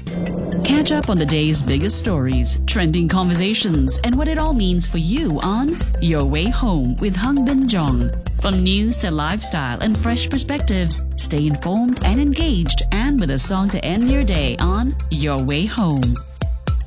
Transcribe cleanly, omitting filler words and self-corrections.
Catch up on the day's biggest stories, trending conversations, and what it all means for you on Your Way Home with Hung Bin Jong. From news to lifestyle and fresh perspectives, stay informed and engaged, and with a song to end your day on Your Way Home.